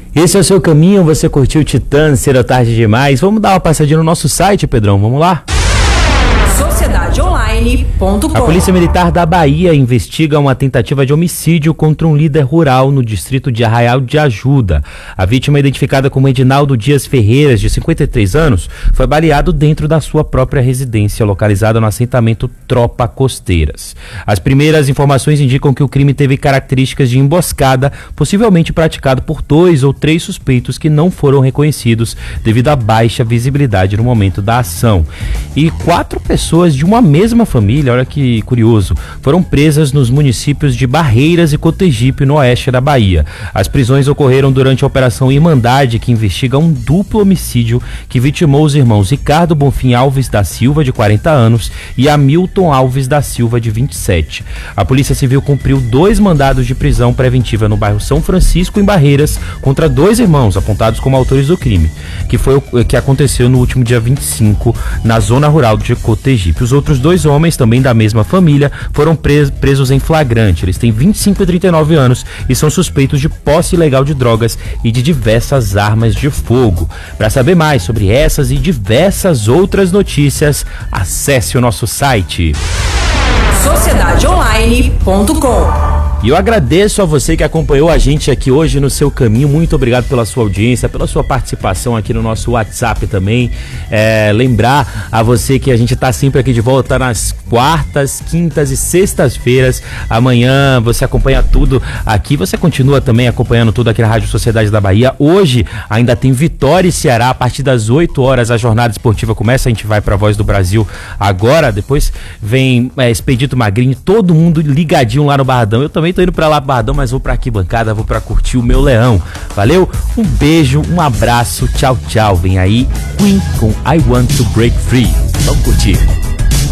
Esse é o seu caminho, você curtiu Titãs, cedo ou tarde demais. Vamos dar uma passadinha no nosso site, Pedrão, vamos lá? Sociedadeonline.com. A Polícia Militar da Bahia investiga uma tentativa de homicídio contra um líder rural no distrito de Arraial de Ajuda. A vítima, identificada como Edinaldo Dias Ferreiras, de 53 anos, foi baleado dentro da sua própria residência, localizada no assentamento Tropa Costeiras. As primeiras informações indicam que o crime teve características de emboscada, possivelmente praticado por 2 ou 3 suspeitos que não foram reconhecidos devido à baixa visibilidade no momento da ação. E 4 pessoas de uma mesma família, olha que curioso, foram presas nos municípios de Barreiras e Cotegipe, no oeste da Bahia. As prisões ocorreram durante a Operação Irmandade, que investiga um duplo homicídio que vitimou os irmãos Ricardo Bonfim Alves da Silva, de 40 anos, e Hamilton Alves da Silva, de 27. A Polícia Civil cumpriu 2 mandados de prisão preventiva no bairro São Francisco, em Barreiras, contra 2 irmãos apontados como autores do crime, que aconteceu no último dia 25, na zona rural de Cotegipe. Os outros 2 homens, também da mesma família, foram presos em flagrante. Eles têm 25 e 39 anos e são suspeitos de posse ilegal de drogas e de diversas armas de fogo. Para saber mais sobre essas e diversas outras notícias, acesse o nosso site Sociedadeonline.com. E eu agradeço a você que acompanhou a gente aqui hoje no seu caminho. Muito obrigado pela sua audiência, pela sua participação aqui no nosso WhatsApp também. Lembrar a você que a gente está sempre aqui de volta nas quartas, quintas e sextas-feiras. Amanhã você acompanha tudo aqui. Você continua também acompanhando tudo aqui na Rádio Sociedade da Bahia. Hoje ainda tem Vitória e Ceará. A partir das 8 horas a jornada esportiva começa. A gente vai para a Voz do Brasil agora. Depois vem Expedito Magrinho. Todo mundo ligadinho lá no Barradão. Eu também tô indo pra lá, Barradão, mas vou pra arquibancada, vou pra curtir o meu leão. Valeu? Um beijo, um abraço, tchau, tchau. Vem aí Queen com I Want to Break Free. Vamos curtir.